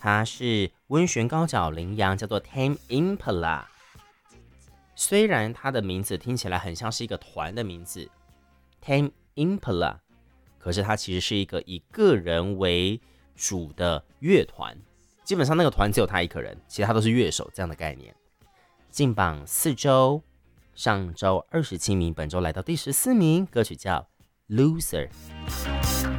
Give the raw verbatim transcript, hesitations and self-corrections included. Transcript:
它是温驯高脚羚羊，叫做 Tame Impala。虽然它的名字听起来很像是一个团的名字 Tame Impala， 可是它其实是一个以个人为主的乐团，基本上那个团只有他一个人，其他都是乐手这样的概念。进榜四周，上周二十七名，本周来到第十四名，歌曲叫 Loser。